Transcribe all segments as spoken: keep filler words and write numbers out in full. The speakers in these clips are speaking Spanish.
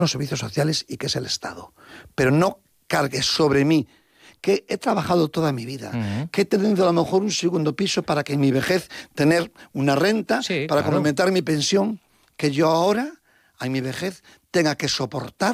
los servicios sociales y que es el Estado. Pero no cargue sobre mí, que he trabajado toda mi vida, uh-huh. que he tenido a lo mejor un segundo piso para que en mi vejez tener una renta, sí, para claro. complementar mi pensión, que yo ahora, en mi vejez, tenga que soportar,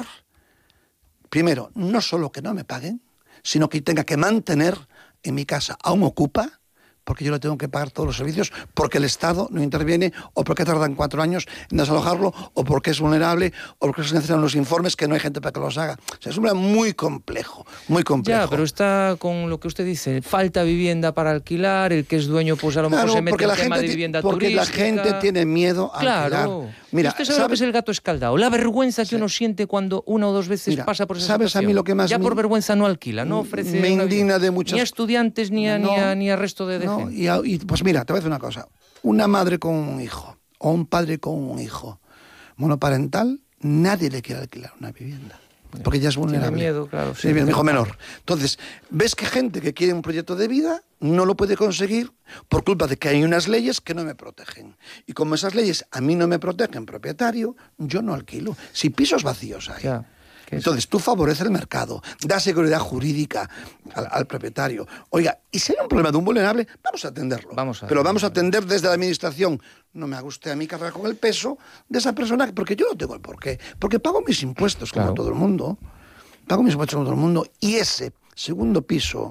primero, no solo que no me paguen, sino que tenga que mantener en mi casa a un ocupa, porque yo le tengo que pagar todos los servicios, porque el Estado no interviene, o porque tardan cuatro años en desalojarlo, o porque es vulnerable, o porque se necesitan los informes que no hay gente para que los haga. O sea, es un problema muy complejo, muy complejo. Ya, pero está con lo que usted dice, falta vivienda para alquilar, el que es dueño pues a lo mejor claro, se mete en el tema gente, de vivienda porque turística. Porque la gente tiene miedo a claro. alquilar. Mira, usted sabe, sabe lo que es el gato escaldado, la vergüenza que sí. uno siente cuando una o dos veces Mira, pasa por esa ¿sabes situación? A mí lo que más ya me, por vergüenza no alquila, no ofrece me indigna de muchas... ni a estudiantes ni a, no, ni a, ni a resto de, de no, gente. Y, a, y pues mira, te voy a decir una cosa. Una madre con un hijo o un padre con un hijo monoparental, nadie le quiere alquilar una vivienda. Porque ya es vulnerable. Tiene miedo, claro. Sí, mi hijo menor. Entonces, ves que gente que quiere un proyecto de vida no lo puede conseguir por culpa de que hay unas leyes que no me protegen. Y como esas leyes a mí no me protegen propietario, yo no alquilo. Si pisos vacíos hay. Ya. Entonces, tú favoreces el mercado, das seguridad jurídica al, al propietario. Oiga, y si hay un problema de un vulnerable, vamos a atenderlo. Vamos a Pero vamos a atender desde la administración. No me guste a mí cargar con el peso de esa persona, porque yo no tengo el porqué. Porque pago mis impuestos como claro. todo el mundo. Pago mis impuestos como todo el mundo. Y ese segundo piso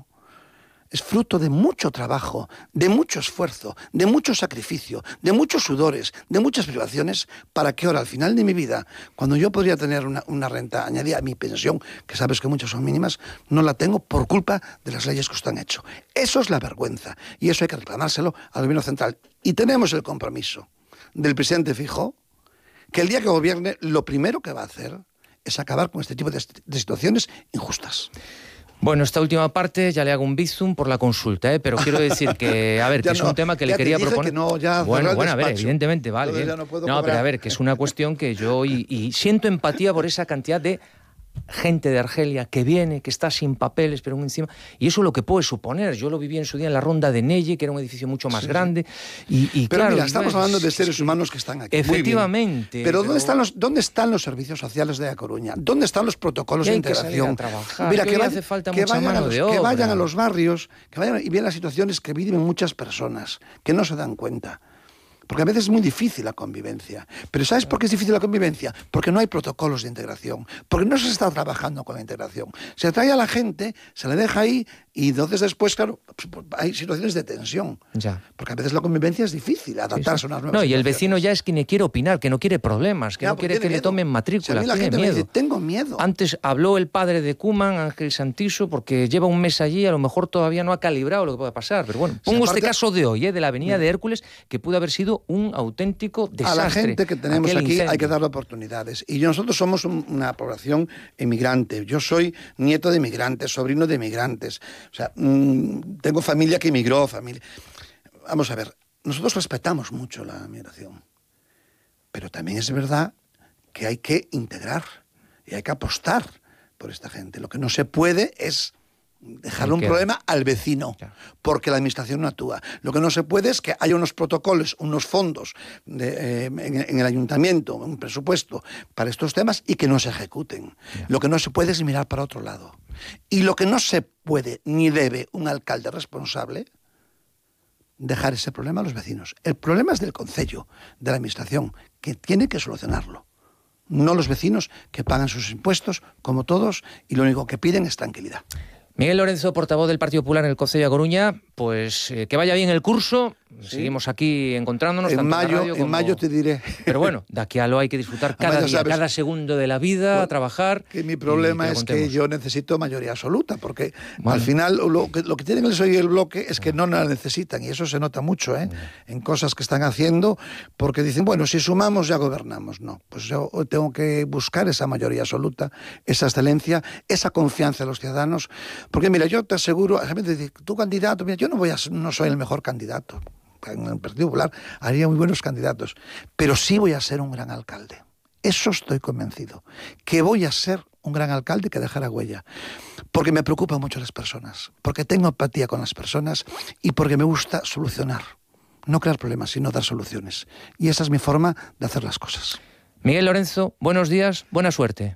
es fruto de mucho trabajo, de mucho esfuerzo, de mucho sacrificio, de muchos sudores, de muchas privaciones, para que ahora, al final de mi vida, cuando yo podría tener una, una renta añadida a mi pensión, que sabes que muchas son mínimas, no la tengo por culpa de las leyes que usted han hecho. Eso es la vergüenza, y eso hay que reclamárselo al gobierno central. Y tenemos el compromiso del presidente Feijóo, que el día que gobierne, lo primero que va a hacer es acabar con este tipo de, de situaciones injustas. Bueno, esta última parte ya le hago un bizum por la consulta, ¿eh? Pero quiero decir que, a ver, que es no, un tema que le quería proponer. Que no, ya bueno, bueno, a ver, evidentemente, vale. No, no pero a ver, que es una cuestión que yo y, y siento empatía por esa cantidad de gente de Argelia que viene, que está sin papeles, pero encima... Y eso es lo que puede suponer. Yo lo viví en su día en la Ronda de Neye, que era un edificio mucho más sí. grande. Y, y pero claro, mira, estamos bueno, hablando de seres humanos que están aquí. Efectivamente. Pero, pero... ¿dónde están los dónde están los servicios sociales de A Coruña? ¿Dónde están los protocolos de integración? Que trabajar, mira, que, que, vaya, hace falta que, mucha vayan mano a los, de obra. que vayan a los barrios, que vayan y vean las situaciones que viven muchas personas, que no se dan cuenta. Porque a veces es muy difícil la convivencia. Pero ¿sabes por qué es difícil la convivencia? Porque no hay protocolos de integración. Porque no se está trabajando con la integración. Se trae a la gente, se le deja ahí y entonces después, claro, hay situaciones de tensión. Ya. Porque a veces la convivencia es difícil, adaptarse sí, sí. a unas nuevas No, y el situaciones. vecino ya es quien quiere opinar, que no quiere problemas, que ya, no quiere que miedo. le tomen matrícula. Si a mí la tiene gente miedo. me dice, tengo miedo. Antes habló el padre de Cuman, Ángel Santiso, porque lleva un mes allí, a lo mejor todavía no ha calibrado lo que pueda pasar. Pero bueno, pongo si aparte, este caso de hoy, ¿eh? de la avenida de Hércules, que pudo haber sido un auténtico desastre. A la gente que tenemos aquí incendio. hay que darle oportunidades. Y nosotros somos un, una población emigrante. Yo soy nieto de emigrantes, sobrino de emigrantes. O sea, mmm, tengo familia que emigró, familia... Vamos a ver, nosotros respetamos mucho la migración. Pero también es verdad que hay que integrar y hay que apostar por esta gente. Lo que no se puede es dejarle un problema al vecino, porque la administración no actúa. Lo que no se puede es que haya unos protocolos, unos fondos de, eh, en, en el ayuntamiento, un presupuesto para estos temas y que no se ejecuten. Yeah. Lo que no se puede es mirar para otro lado. Y lo que no se puede ni debe un alcalde responsable dejar ese problema a los vecinos. El problema es del concello, de la administración, que tiene que solucionarlo. No los vecinos que pagan sus impuestos, como todos, y lo único que piden es tranquilidad. Miguel Lorenzo, portavoz del Partido Popular en el Concello de Coruña, pues eh, que vaya bien el curso. Sí. Seguimos aquí encontrándonos. En tanto mayo, en, radio como... en mayo te diré. Pero bueno, de aquí a lo hay que disfrutar cada día, cada segundo de la vida, bueno, a trabajar. Que mi problema es que yo necesito mayoría absoluta, porque bueno. al final lo que, lo que tienen el P S O E y el Bloque es que no la necesitan, y eso se nota mucho ¿eh? en cosas que están haciendo, porque dicen, bueno, si sumamos ya gobernamos. No, pues yo tengo que buscar esa mayoría absoluta, esa excelencia, esa confianza de los ciudadanos, porque mira, yo te aseguro, tu candidato, mira, yo no voy a, no soy el mejor candidato. En el Partido Popular haría muy buenos candidatos, pero sí voy a ser un gran alcalde. Eso estoy convencido, que voy a ser un gran alcalde que dejará huella, porque me preocupan mucho las personas, porque tengo empatía con las personas y porque me gusta solucionar, no crear problemas, sino dar soluciones. Y esa es mi forma de hacer las cosas. Miguel Lorenzo, buenos días, buena suerte.